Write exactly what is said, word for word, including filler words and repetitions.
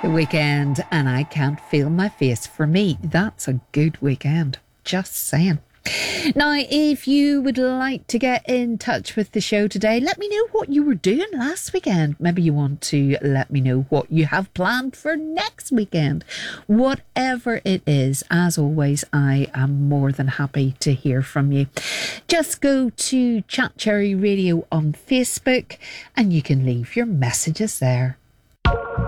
weekend and I can't feel my face. For me, that's a good weekend. Just saying. Now, if you would like to get in touch with the show today, let me know what you were doing last weekend. Maybe you want to let me know what you have planned for next weekend. Whatever it is, as always, I am more than happy to hear from you. Just go to Chat Cherry Radio on Facebook and you can leave your messages there.